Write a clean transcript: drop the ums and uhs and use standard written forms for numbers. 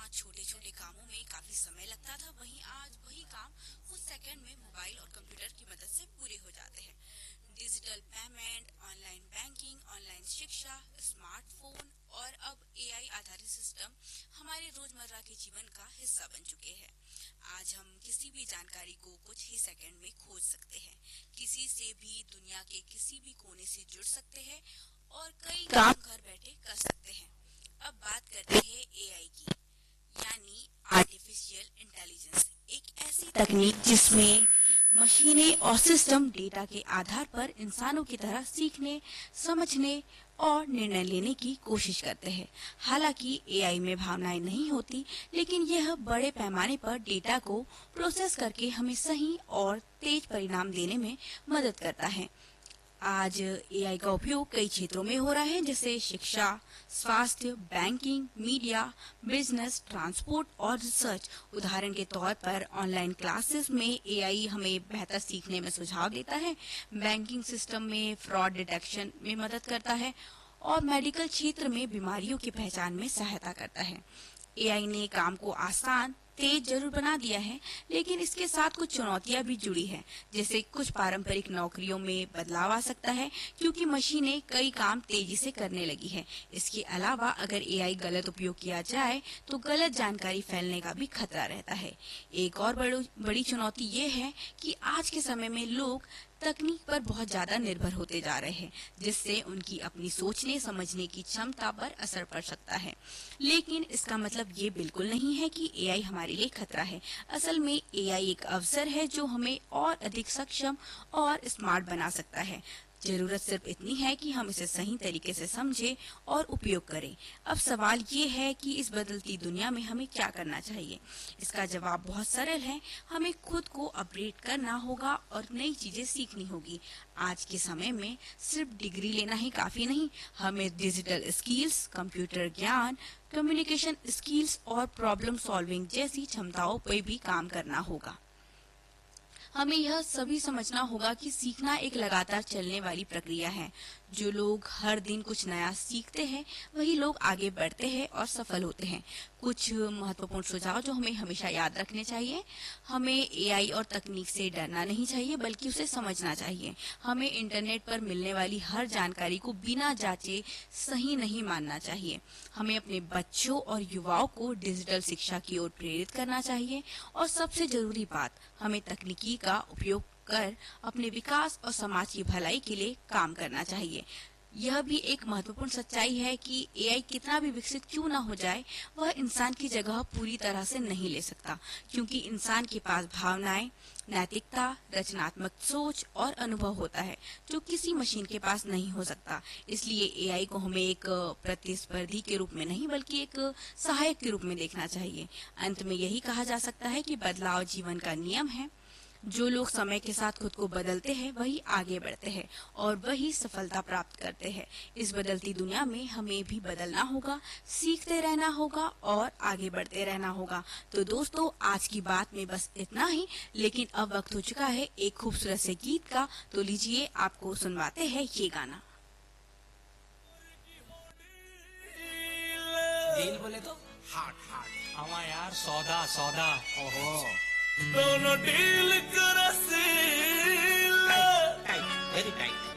छोटे छोटे कामों में काफी समय लगता था, वहीं आज वही काम कुछ सेकंड में मोबाइल और कंप्यूटर की मदद से पूरे हो जाते हैं। Digital payment, online banking, online शिक्षा, स्मार्टफोन और अब एआई आधारित सिस्टम हमारे रोजमर्रा के जीवन का हिस्सा बन चुके हैं। आज हम किसी भी जानकारी को कुछ ही सेकंड में खोज सकते हैं, किसी से भी दुनिया के किसी भी कोने से जुड़ सकते हैं और कई काम घर बैठे कर सकते हैं। अब बात करते हैं एआई की, यानी आर्टिफिशियल इंटेलिजेंस, एक ऐसी तकनीक जिसमें मशीनें और सिस्टम डेटा के आधार पर इंसानों की तरह सीखने, समझने और निर्णय लेने की कोशिश करते हैं। हालांकि एआई में भावनाएं नहीं होती, लेकिन यह बड़े पैमाने पर डेटा को प्रोसेस करके हमें सही और तेज परिणाम देने में मदद करता है। आज एआई का उपयोग कई क्षेत्रों में हो रहा है, जैसे शिक्षा, स्वास्थ्य, बैंकिंग, मीडिया, बिजनेस, ट्रांसपोर्ट और रिसर्च। उदाहरण के तौर पर ऑनलाइन क्लासेस में एआई हमें बेहतर सीखने में सुझाव देता है, बैंकिंग सिस्टम में फ्रॉड डिटेक्शन में मदद करता है और मेडिकल क्षेत्र में बीमारियों की पहचान में सहायता करता है। एआई ने काम को आसान, तेज जरूर बना दिया है, लेकिन इसके साथ कुछ चुनौतियां भी जुड़ी हैं, जैसे कुछ पारंपरिक नौकरियों में बदलाव आ सकता है क्योंकि मशीनें कई काम तेजी से करने लगी है। इसके अलावा अगर एआई गलत उपयोग किया जाए तो गलत जानकारी फैलने का भी खतरा रहता है। एक और बड़ी चुनौती ये है कि आज के समय में लोग तकनीक पर बहुत ज्यादा निर्भर होते जा रहे हैं, जिससे उनकी अपनी सोचने समझने की क्षमता पर असर पड़ सकता है। लेकिन इसका मतलब ये बिल्कुल नहीं है कि एआई हमारे लिए खतरा है। असल में एआई एक अवसर है जो हमें और अधिक सक्षम और स्मार्ट बना सकता है। जरूरत सिर्फ इतनी है कि हम इसे सही तरीके से समझें और उपयोग करें। अब सवाल ये है कि इस बदलती दुनिया में हमें क्या करना चाहिए। इसका जवाब बहुत सरल है, हमें खुद को अपडेट करना होगा और नई चीजें सीखनी होगी। आज के समय में सिर्फ डिग्री लेना ही काफी नहीं, हमें डिजिटल स्किल्स, कंप्यूटर ज्ञान, कम्युनिकेशन स्किल्स और प्रॉब्लम सॉल्विंग जैसी क्षमताओं पर भी काम करना होगा। हमें यह सभी समझना होगा कि सीखना एक लगातार चलने वाली प्रक्रिया है। जो लोग हर दिन कुछ नया सीखते हैं, वही लोग आगे बढ़ते हैं और सफल होते हैं। कुछ महत्वपूर्ण सुझाव जो हमें हमेशा याद रखने चाहिए। हमें एआई और तकनीक से डरना नहीं चाहिए, बल्कि उसे समझना चाहिए। हमें इंटरनेट पर मिलने वाली हर जानकारी को बिना जांचे सही नहीं मानना चाहिए। हमें अपने बच्चों और युवाओं को डिजिटल शिक्षा की ओर प्रेरित करना चाहिए और सबसे जरूरी बात, हमें तकनीकी का उपयोग कर अपने विकास और समाज की भलाई के लिए काम करना चाहिए। यह भी एक महत्वपूर्ण सच्चाई है कि एआई कितना भी विकसित क्यों न हो जाए, वह इंसान की जगह पूरी तरह से नहीं ले सकता, क्योंकि इंसान के पास भावनाएं, नैतिकता, रचनात्मक सोच और अनुभव होता है जो किसी मशीन के पास नहीं हो सकता। इसलिए एआई को हमें एक प्रतिस्पर्धी के रूप में नहीं, बल्कि एक सहायक के रूप में देखना चाहिए। अंत में यही कहा जा सकता है कि बदलाव जीवन का नियम है। जो लोग समय के साथ खुद को बदलते हैं, वही आगे बढ़ते हैं और वही सफलता प्राप्त करते हैं। इस बदलती दुनिया में हमें भी बदलना होगा, सीखते रहना होगा और आगे बढ़ते रहना होगा। तो दोस्तों, आज की बात में बस इतना ही, लेकिन अब वक्त हो चुका है एक खूबसूरत से गीत का। तो लीजिए, आपको सुनवाते हैं ये गाना। दिल बोले तो हार्ट हार्ट, हवा यार सौदा सौदा, ओहो दोनों डील कर टाइट टाइट वेरी टाइट।